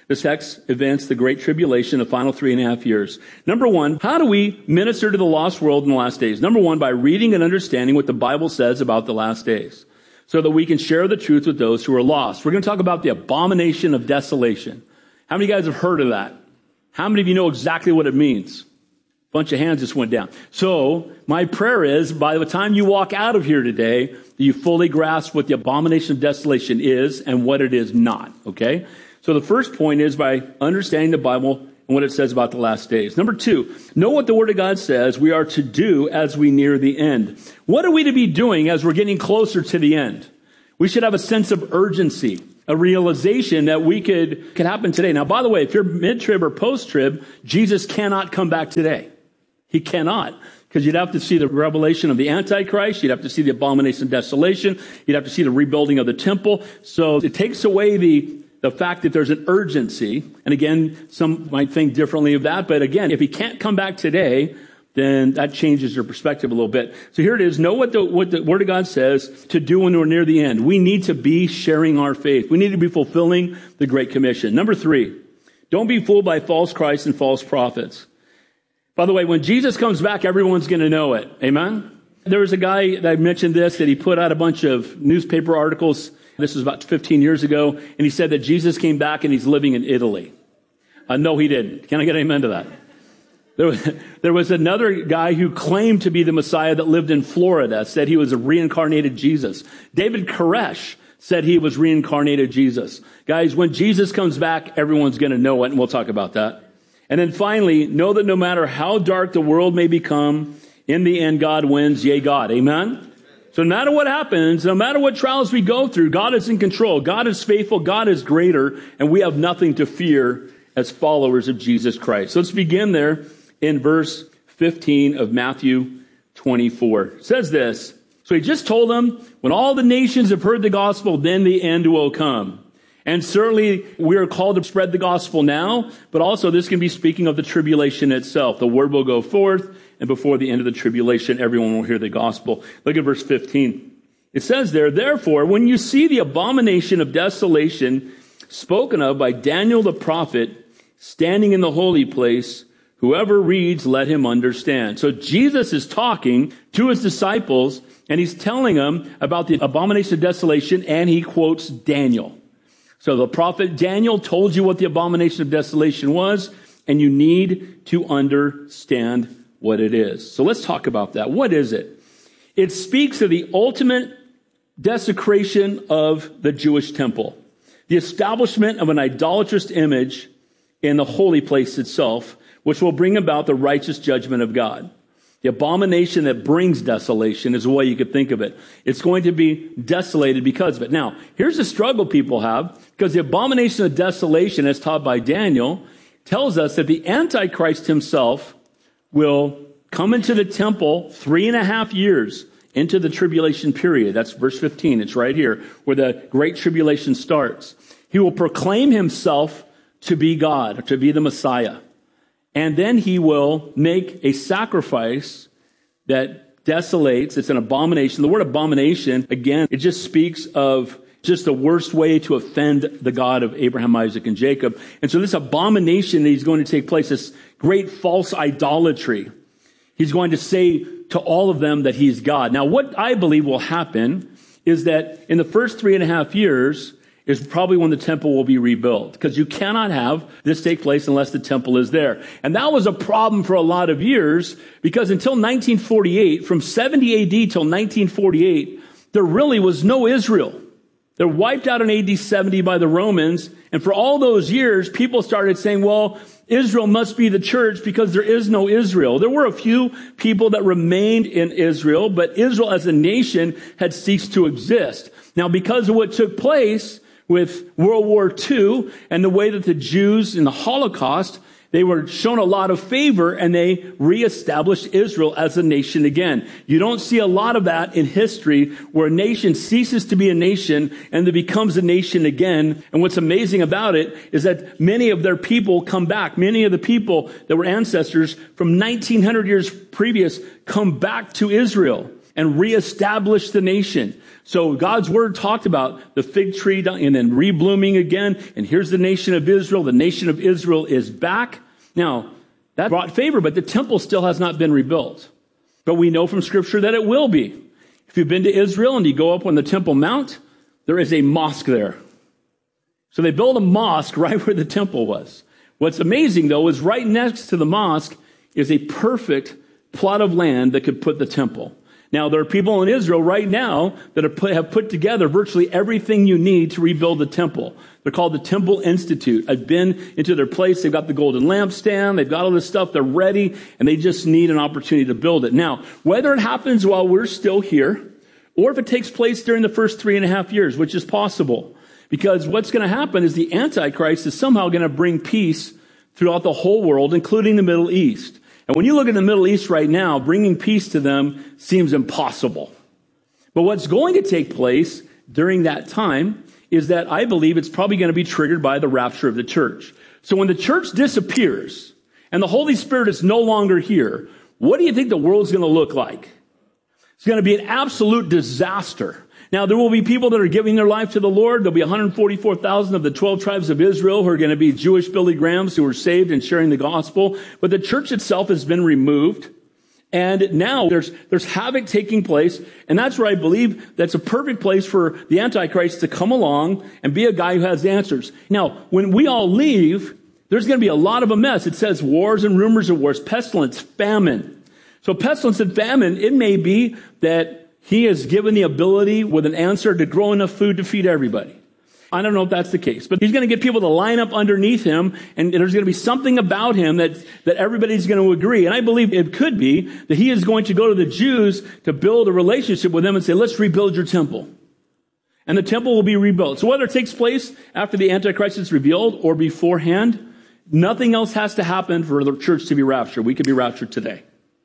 This text events the Great Tribulation, the final three and a half years. Number one, how do we minister to the lost world in the last days? Number one, by reading and understanding what the Bible says about the last days, so that we can share the truth with those who are lost. We're going to talk about the abomination of desolation. How many of you guys have heard of that? How many of you know exactly what it means? A bunch of hands just went down. So my prayer is, by the time you walk out of here today, that you fully grasp what the abomination of desolation is and what it is not, okay? So the first point is by understanding the Bible and what it says about the last days. Number two, know what the Word of God says we are to do as we near the end. What are we to be doing as we're getting closer to the end? We should have a sense of urgency, a realization that we could, could happen today. Now, by the way, if you're mid-trib or post-trib, Jesus cannot come back today. He cannot. Because you'd have to see the revelation of the Antichrist. You'd have to see the abomination of desolation. You'd have to see the rebuilding of the temple. So it takes away the The fact that there's an urgency, and again, some might think differently of that, but again, if he can't come back today, then that changes your perspective a little bit. So here it is. Know what the, what the Word of God says to do when we're near the end. We need to be sharing our faith. We need to be fulfilling the Great Commission. Number three, don't be fooled by false Christs and false prophets. By the way, when Jesus comes back, everyone's going to know it. Amen? There was a guy that I mentioned this, that he put out a bunch of newspaper articles. This was about fifteen years ago, and he said that Jesus came back and he's living in Italy. Uh, no, he didn't. Can I get an amen to that? There was, there was another guy who claimed to be the Messiah that lived in Florida, said he was a reincarnated Jesus. David Koresh said he was reincarnated Jesus. Guys, when Jesus comes back, everyone's going to know it, and we'll talk about that. And then finally, know that no matter how dark the world may become, in the end, God wins. Yea, God. Amen? So no matter what happens, no matter what trials we go through, God is in control. God is faithful. God is greater. And we have nothing to fear as followers of Jesus Christ. So let's begin there in verse fifteen of Matthew twenty-four. It says this. So he just told them, when all the nations have heard the gospel, then the end will come. And certainly we are called to spread the gospel now, but also this can be speaking of the tribulation itself. The word will go forth, and before the end of the tribulation, everyone will hear the gospel. Look at verse fifteen. It says there, therefore, when you see the abomination of desolation spoken of by Daniel the prophet standing in the holy place, whoever reads, let him understand. So Jesus is talking to his disciples, and he's telling them about the abomination of desolation, and he quotes Daniel. So the prophet Daniel told you what the abomination of desolation was, and you need to understand what it is. So let's talk about that. What is it? It speaks of the ultimate desecration of the Jewish temple, the establishment of an idolatrous image in the holy place itself, which will bring about the righteous judgment of God. The abomination that brings desolation is the way you could think of it. It's going to be desolated because of it. Now, here's the struggle people have, because the abomination of desolation, as taught by Daniel, tells us that the Antichrist himself will come into the temple three and a half years into the tribulation period. That's verse fifteen. It's right here where the great tribulation starts. He will proclaim himself to be God, to be the Messiah. And then he will make a sacrifice that desolates. It's an abomination. The word abomination, again, it just speaks of just the worst way to offend the God of Abraham, Isaac, and Jacob. And so this abomination that he's going to take place, this great false idolatry, he's going to say to all of them that he's God. Now, what I believe will happen is that in the first three and a half years is probably when the temple will be rebuilt, because you cannot have this take place unless the temple is there. And that was a problem for a lot of years, because until nineteen forty-eight, from seventy A D till nineteen forty-eight, there really was no Israel. They're wiped out in A D seventy by the Romans. And for all those years, people started saying, well, Israel must be the church because there is no Israel. There were a few people that remained in Israel, but Israel as a nation had ceased to exist. Now, because of what took place with World War Two and the way that the Jews in the Holocaust, they were shown a lot of favor, and they reestablished Israel as a nation again. You don't see a lot of that in history, where a nation ceases to be a nation and it becomes a nation again. And what's amazing about it is that many of their people come back. Many of the people that were ancestors from nineteen hundred years previous come back to Israel. and reestablish the nation. So God's word talked about the fig tree and then reblooming again. And here's the nation of Israel. The nation of Israel is back. Now, that brought favor, but the temple still has not been rebuilt. But we know from Scripture that it will be. If you've been to Israel and you go up on the Temple Mount, there is a mosque there. So they built a mosque right where the temple was. What's amazing, though, is right next to the mosque is a perfect plot of land that could put the temple. Now, there are people in Israel right now that have put, have put together virtually everything you need to rebuild the temple. They're called the Temple Institute. I've been into their place. They've got the golden lampstand. They've got all this stuff. They're ready, and they just need an opportunity to build it. Now, whether it happens while we're still here, or if it takes place during the first three and a half years, which is possible, because what's going to happen is the Antichrist is somehow going to bring peace throughout the whole world, including the Middle East. And when you look at the Middle East right now, bringing peace to them seems impossible. But what's going to take place during that time is that I believe it's probably going to be triggered by the rapture of the church. So when the church disappears and the Holy Spirit is no longer here, what do you think the world's going to look like? It's going to be an absolute disaster. Now, there will be people that are giving their life to the Lord. There'll be one hundred forty-four thousand of the twelve tribes of Israel who are going to be Jewish Billy Grahams who are saved and sharing the gospel. But the church itself has been removed. And now there's, there's havoc taking place. And that's where I believe that's a perfect place for the Antichrist to come along and be a guy who has answers. Now, when we all leave, there's going to be a lot of a mess. It says wars and rumors of wars, pestilence, famine. So pestilence and famine, it may be that he is given the ability with an answer to grow enough food to feed everybody. I don't know if that's the case, but he's going to get people to line up underneath him, and there's going to be something about him that, that everybody's going to agree. And I believe it could be that he is going to go to the Jews to build a relationship with them and say, let's rebuild your temple. And the temple will be rebuilt. So whether it takes place after the Antichrist is revealed or beforehand, nothing else has to happen for the church to be raptured. We could be raptured today.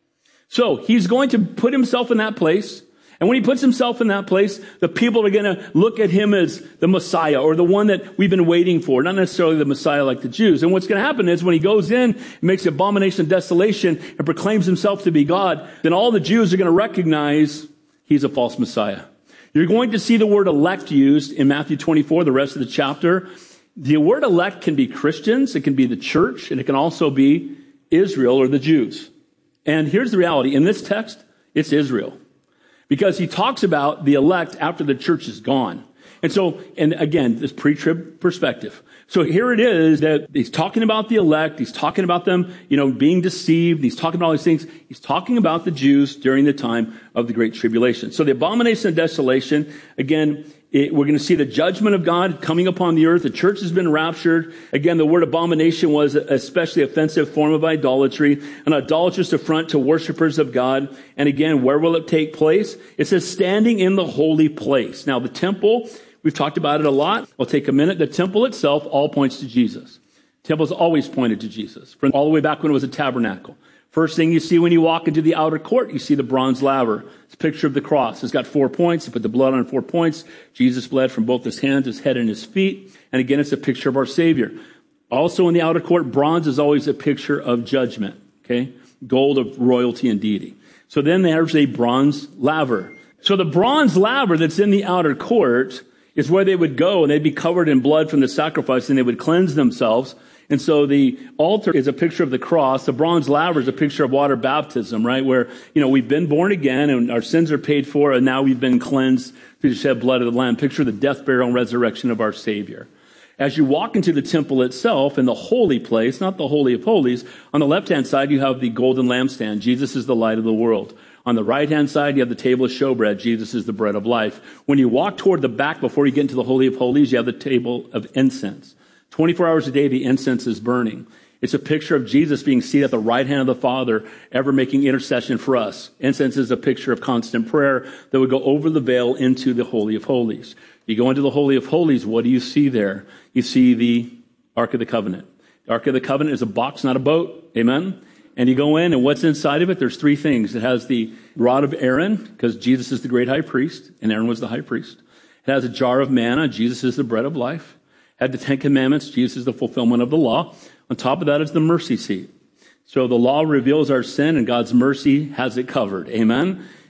So he's going to put himself in that place. And when he puts himself in that place, the people are going to look at him as the Messiah or the one that we've been waiting for, not necessarily the Messiah like the Jews. And what's going to happen is when he goes in, makes abomination and desolation and proclaims himself to be God, then all the Jews are going to recognize he's a false Messiah. You're going to see the word elect used in Matthew twenty-four, the rest of the chapter. The word elect can be Christians, it can be the church, and it can also be Israel or the Jews. And here's the reality. In this text, it's Israel. Because he talks about the elect after the church is gone. And so, and again, this pre-trib perspective. So here it is that he's talking about the elect. He's talking about them, you know, being deceived. He's talking about all these things. He's talking about the Jews during the time of the Great Tribulation. So the abomination and desolation, again, it, we're going to see the judgment of God coming upon the earth. The church has been raptured. Again, the word abomination was an especially offensive form of idolatry, an idolatrous affront to worshipers of God. And again, where will it take place? It says standing in the holy place. Now, the temple, we've talked about it a lot. I'll take a minute. The temple itself all points to Jesus. Temple's always pointed to Jesus, from all the way back when it was a tabernacle. First thing you see when you walk into the outer court, you see the bronze laver. It's a picture of the cross. It's got four points. You put the blood on four points. Jesus bled from both his hands, his head, and his feet. And again, it's a picture of our Savior. Also in the outer court, bronze is always a picture of judgment. Okay? Gold of royalty and deity. So then there's a bronze laver. So the bronze laver that's in the outer court is where they would go, and they'd be covered in blood from the sacrifice, and they would cleanse themselves. And so the altar is a picture of the cross. The bronze laver is a picture of water baptism, right? Where, you know, we've been born again and our sins are paid for, and now we've been cleansed through the shed blood of the Lamb. Picture of the death, burial, and resurrection of our Savior. As you walk into the temple itself, in the holy place, not the Holy of Holies, on the left-hand side you have the golden lampstand. Jesus is the light of the world. On the right-hand side, you have the table of showbread. Jesus is the bread of life. When you walk toward the back before you get into the Holy of Holies, you have the table of incense. twenty-four hours a day, the incense is burning. It's a picture of Jesus being seated at the right hand of the Father, ever making intercession for us. Incense is a picture of constant prayer that would go over the veil into the Holy of Holies. You go into the Holy of Holies, what do you see there? You see the Ark of the Covenant. The Ark of the Covenant is a box, not a boat. Amen? And you go in, and what's inside of it? There's three things. It has the rod of Aaron, because Jesus is the great high priest, and Aaron was the high priest. It has a jar of manna. Jesus is the bread of life. It had the Ten Commandments. Jesus is the fulfillment of the law. On top of that is the mercy seat. So the law reveals our sin, and God's mercy has it covered. Amen?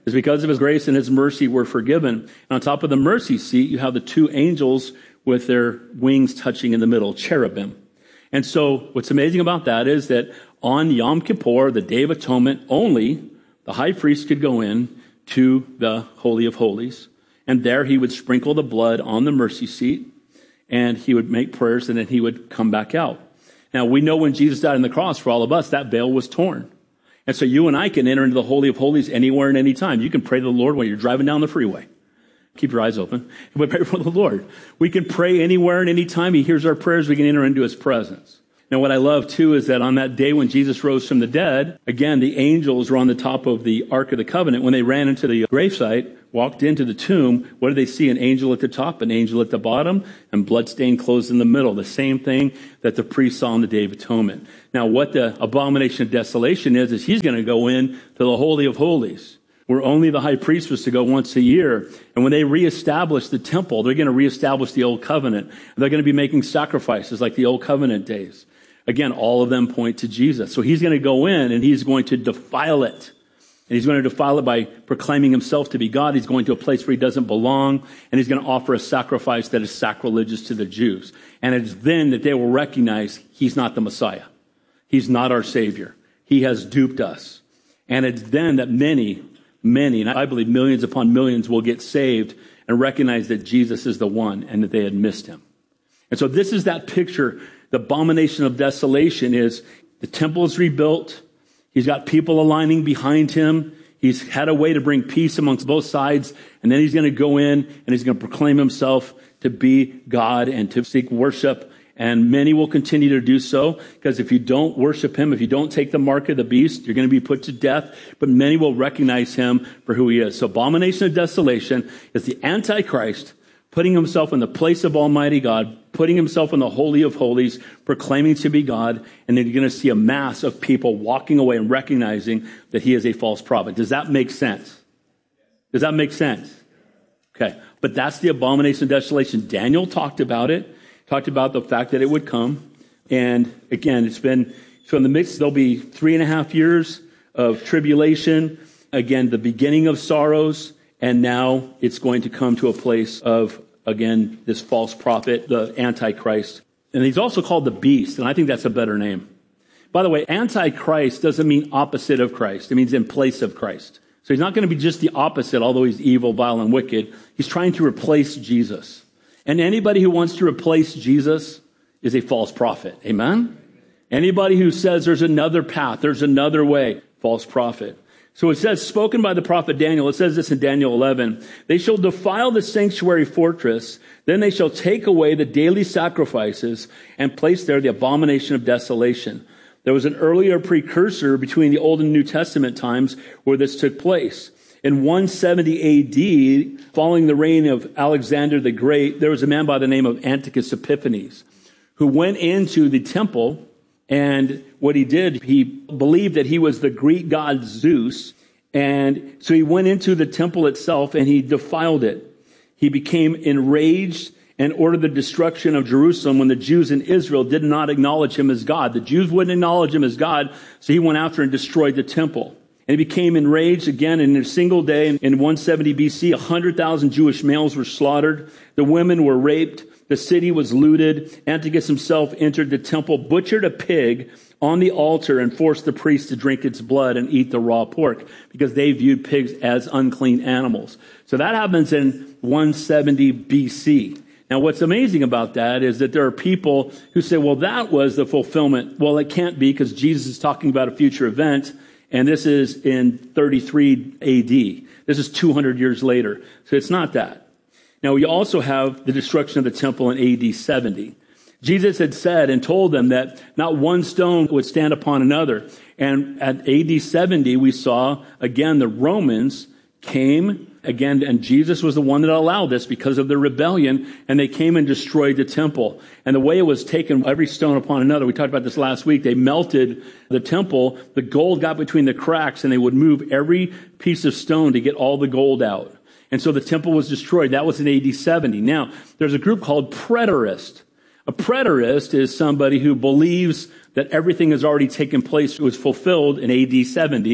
is because of his grace and his mercy we're forgiven. And on top of the mercy seat, you have the two angels with their wings touching in the middle, cherubim. And so what's amazing about that is that on Yom Kippur, the Day of Atonement, only the high priest could go in to the Holy of Holies. And there he would sprinkle the blood on the mercy seat, and he would make prayers, and then he would come back out. Now, we know when Jesus died on the cross for all of us, that veil was torn. And so you and I can enter into the Holy of Holies anywhere and any time. You can pray to the Lord while you're driving down the freeway. Keep your eyes open. But pray for the Lord. We can pray anywhere and any time he hears our prayers. We can enter into his presence. Now, what I love, too, is that on that day when Jesus rose from the dead, again, the angels were on the top of the Ark of the Covenant. When they ran into the gravesite, walked into the tomb, what did they see? An angel at the top, an angel at the bottom, and bloodstained clothes in the middle. The same thing that the priest saw on the Day of Atonement. Now, what the abomination of desolation is, is he's going to go in to the Holy of Holies, where only the high priest was to go once a year. And when they reestablish the temple, they're going to reestablish the old covenant. They're going to be making sacrifices like the old covenant days. Again, all of them point to Jesus. So he's going to go in and he's going to defile it. And he's going to defile it by proclaiming himself to be God. He's going to a place where he doesn't belong. And he's going to offer a sacrifice that is sacrilegious to the Jews. And it's then that they will recognize he's not the Messiah. He's not our Savior. He has duped us. And it's then that many, many, and I believe millions upon millions will get saved and recognize that Jesus is the one and that they had missed him. And so this is that picture. The abomination of desolation is the temple is rebuilt. He's got people aligning behind him. He's had a way to bring peace amongst both sides. And then he's going to go in and he's going to proclaim himself to be God and to seek worship. And many will continue to do so, because if you don't worship him, if you don't take the mark of the beast, you're going to be put to death. But many will recognize him for who he is. So abomination of desolation is the Antichrist putting himself in the place of Almighty God, putting himself in the Holy of Holies, proclaiming to be God, and then you're going to see a mass of people walking away and recognizing that he is a false prophet. Does that make sense? Does that make sense? Okay. But that's the abomination of desolation. Daniel talked about it, talked about the fact that it would come. And again, it's been, so in the midst, there'll be three and a half years of tribulation. Again, the beginning of sorrows. And now it's going to come to a place of, again, this false prophet, the Antichrist. And he's also called the beast, and I think that's a better name. By the way, Antichrist doesn't mean opposite of Christ. It means in place of Christ. So he's not going to be just the opposite, although he's evil, vile, and wicked. He's trying to replace Jesus. And anybody who wants to replace Jesus is a false prophet. Amen? Anybody who says there's another path, there's another way, false prophet. So it says, spoken by the prophet Daniel, it says this in Daniel eleven, they shall defile the sanctuary fortress, then they shall take away the daily sacrifices and place there the abomination of desolation. There was an earlier precursor between the Old and New Testament times where this took place. In one seventy A D, following the reign of Alexander the Great, there was a man by the name of Antiochus Epiphanes who went into the temple. And what he did, he believed that he was the Greek god Zeus. And so he went into the temple itself and he defiled it. He became enraged and ordered the destruction of Jerusalem when the Jews in Israel did not acknowledge him as God. The Jews wouldn't acknowledge him as God, so he went after and destroyed the temple. And he became enraged again in a single day. In one seventy B C, one hundred thousand Jewish males were slaughtered. The women were raped. The city was looted. Antiochus himself entered the temple, butchered a pig on the altar, and forced the priests to drink its blood and eat the raw pork because they viewed pigs as unclean animals. So that happens in one seventy B C. Now, what's amazing about that is that there are people who say, well, that was the fulfillment. Well, it can't be because Jesus is talking about a future event, and this is in thirty-three A D. This is two hundred years later. So it's not that. Now, we also have the destruction of the temple in A D seventy. Jesus had said and told them that not one stone would stand upon another. And at A D seventy, we saw, again, the Romans came, again, and Jesus was the one that allowed this because of their rebellion, and they came and destroyed the temple. And the way it was taken, every stone upon another, we talked about this last week, they melted the temple, the gold got between the cracks, and they would move every piece of stone to get all the gold out. And so the temple was destroyed. That was in A D seventy. Now, there's a group called preterist. A preterist is somebody who believes that everything has already taken place, it was fulfilled in A D seventy,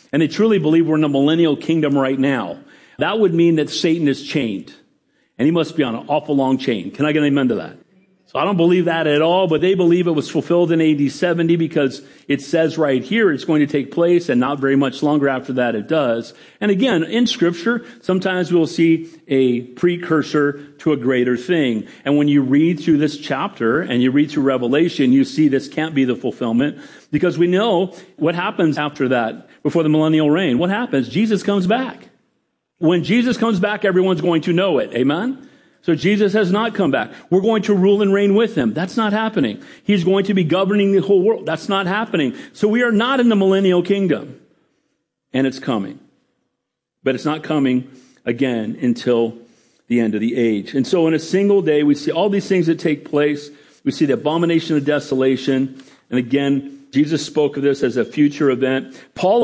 and they truly believe we're in the millennial kingdom right now, that would mean that Satan is chained. And he must be on an awful long chain. Can I get an amen to that? So I don't believe that at all, but they believe it was fulfilled in A D seventy because it says right here it's going to take place, and not very much longer after that it does. And again, in Scripture, sometimes we'll see a precursor to a greater thing. And when you read through this chapter and you read through Revelation, you see this can't be the fulfillment, because we know what happens after that, before the millennial reign. What happens? Jesus comes back. When Jesus comes back, everyone's going to know it. Amen? So Jesus has not come back. We're going to rule and reign with him. That's not happening. He's going to be governing the whole world. That's not happening. So we are not in the millennial kingdom. And it's coming. But it's not coming again until the end of the age. And so in a single day, we see all these things that take place. We see the abomination of desolation. And again, Jesus spoke of this as a future event. Paul